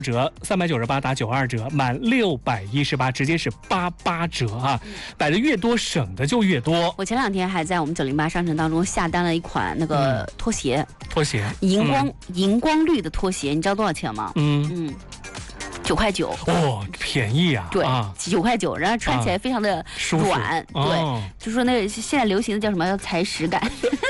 折，398打92折，满618直接是88折啊！买的越多，省的就越多。 我前2天还在我们908商城当中下单了一款那个拖鞋，荧光绿的拖鞋，你知道多少钱吗？9块9 哦，便宜啊！ 对，9块9，然后穿起来非常的软，对，就说那个现在流行的叫什么？叫踩屎感。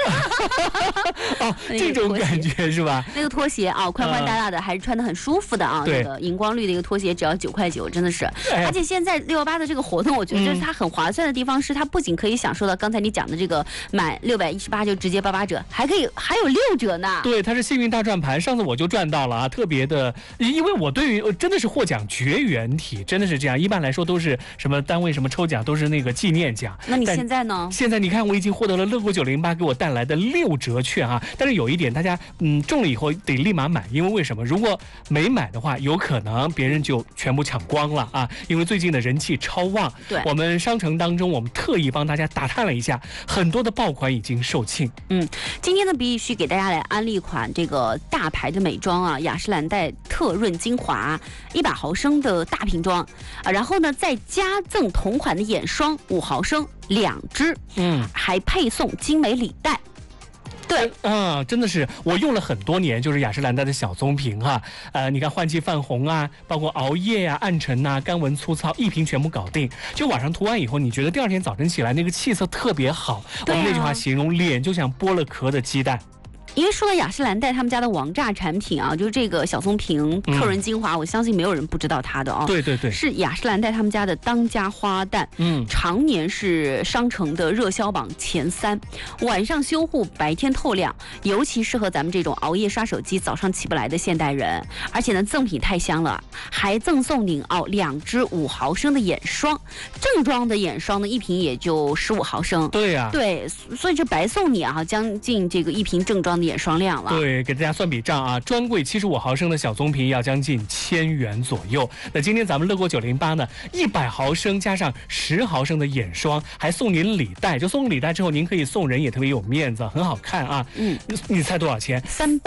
这种感觉是吧？ 那个拖鞋啊，宽宽大大的，还是穿得很舒服的啊。那个荧光绿的一个拖鞋只要9块9，真的是。而且现在618的这个活动，我觉得就是它很划算的地方是，它不仅可以享受到刚才你讲的这个满618就直接88折，还有6折呢。 对，它是幸运大转盘，上次我就赚到了啊，特别的，因为我对于真的是获奖绝缘体，真的是这样。一般来说都是什么单位什么抽奖都是那个纪念奖。 那你现在呢？ 现在你看，我已经获得了乐购908给我带来的6折券啊。但是有一点，大家中了以后得立马买，因为为什么？如果没买的话，有可能别人就全部抢光了啊！因为最近的人气超旺。 对， 我们商城当中，我们特意帮大家打探了一下，很多的爆款已经售罄。 今天呢，必须给大家来安利一款这个大牌的美妆啊，雅诗兰黛特润精华100毫升的大瓶装啊，然后呢再加赠同款的眼霜5毫升2支，还配送精美礼袋。对， 真的是我用了很多年，就是雅诗兰黛的小棕瓶哈，你看换季泛红啊，包括熬夜啊、暗沉啊、干纹粗糙，一瓶全部搞定。就晚上涂完以后，你觉得第2天早晨起来那个气色特别好。我们那句话形容，脸就像剥了壳的鸡蛋。 因为说到雅诗兰黛他们家的王炸产品啊，就是这个小棕瓶特润精华，我相信没有人不知道它的哦。 对对对， 是雅诗兰黛他们家的当家花旦，常年是商城的热销榜前3，晚上修护，白天透亮，尤其适合咱们这种熬夜刷手机、早上起不来的现代人。而且呢，赠品太香了，还赠送您2支5毫升的眼霜，正装的眼霜呢1瓶也就15毫升。 对呀， 对，所以这白送你啊，将近这个1瓶正装眼霜量了。 对，给大家算笔账啊，专柜75毫升的小棕瓶要将近1000元左右。那今天咱们乐购908呢，100毫升加上10毫升的眼霜，还送您礼袋。就送礼袋之后，您可以送人，也特别有面子，很好看啊。你猜多少钱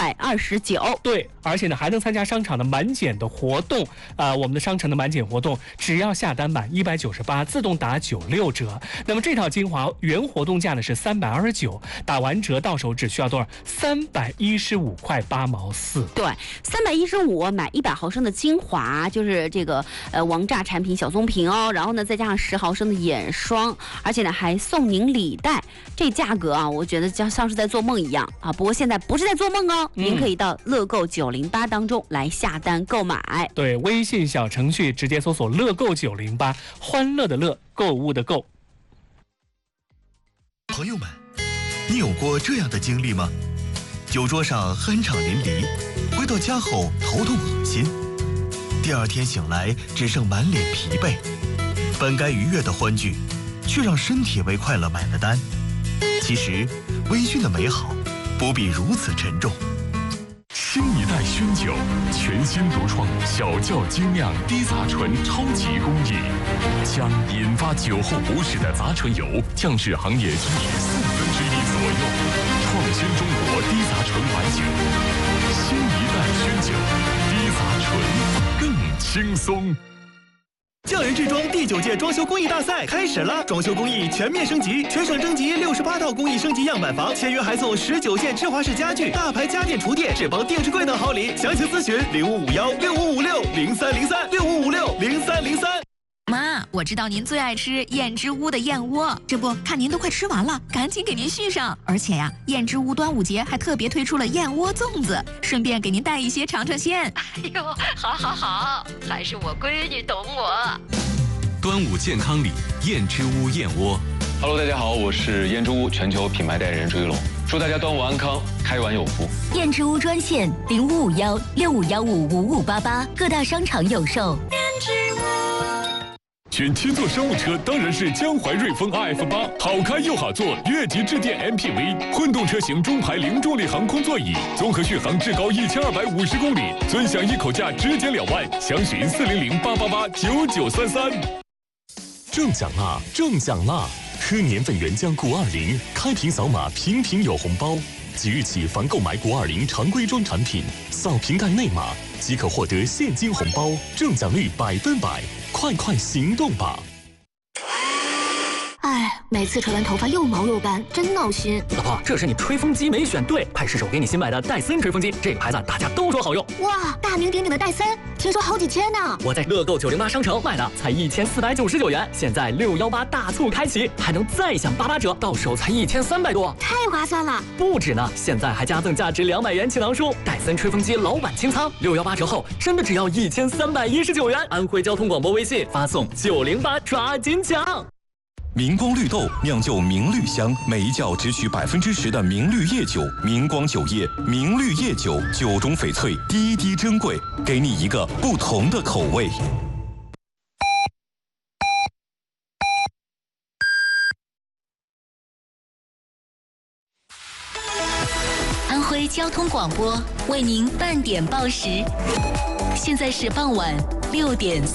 ？329。 对，而且呢还能参加商场的满减的活动我们的商城的满减活动，只要下单满198，自动打96折。那么这套精华原活动价呢是329，打完折到手只需要多少？315块8毛4。 对，315买100毫升的精华，就是这个王炸产品小棕瓶哦，然后呢再加上10毫升的眼霜，而且呢还送您礼袋，这价格啊，我觉得像是在做梦一样啊。不过现在不是在做梦哦，您可以到乐购908当中来下单购买。 对，微信小程序直接搜索乐购908，欢乐的乐，购物的购。 朋友们，你有过这样的经历吗？酒桌上酣畅淋漓，回到家后头痛恶心，第2天醒来只剩满脸疲惫，本该愉悦的欢聚，却让身体为快乐买了单。其实微醺的美好不必如此沉重。 新一代熏酒，全新独创小窖精酿低杂醇超级工艺，将引发酒后不适的杂醇油降至行业均值1/4左右，创新中国低杂醇白酒。新一代熏酒，低杂醇更轻松。 匠人制装第9届装修工艺大赛开始了，装修工艺全面升级，全省征集68套工艺升级样板房，签约还送19件智华式家具、大牌家电厨电、智邦定制柜等好礼。详情咨询05516556030365560303。 妈，我知道您最爱吃燕之屋的燕窝，这不看您都快吃完了，赶紧给您续上。而且呀，燕之屋端午节还特别推出了燕窝粽子，顺便给您带一些尝尝鲜。 哎呦，好，还是我闺女懂我。 端午健康礼，燕之屋燕窝。 Hello， 大家好，我是燕之屋全球品牌代言人朱一龙，祝大家端午安康，开碗有福。 燕之屋专线0551655588，各大商场有售。燕之屋。 选七座商务车当然是江淮瑞风 RF8，好开又好坐，越级致电 MPV， 混动车型中排零重力航空座椅，综合续航至高1250公里，尊享一口价直减2万，详询40088889933。 中奖啦！喝年份原浆谷20，开瓶扫码，瓶瓶有红包。即日起，凡购买谷20常规装产品，扫瓶盖内码即可获得现金红包，中奖率100%，快行动吧！ 哎，每次吹完头发又毛又干，真闹心。 老婆，这是你吹风机没选对，派试手给你新买的戴森吹风机，这个牌子大家都说好用。 哇，大名鼎鼎的戴森，听说好几千呢。 我在乐购908商城买的，才1499元，现在618大促开启，还能再享88折，到手才1300多， 太划算了。 不止呢，现在还加赠价值200元气囊书，戴森吹风机老板清仓，618折后真的只要1319元。安徽交通广播微信发送908，抓紧抢。 明光绿豆酿就明绿香，每一窖只取10%的明绿叶酒。明光酒业明绿叶酒，酒中翡翠，滴滴珍贵，给你一个不同的口味。 安徽交通广播为您半点报时，现在是傍晚6点。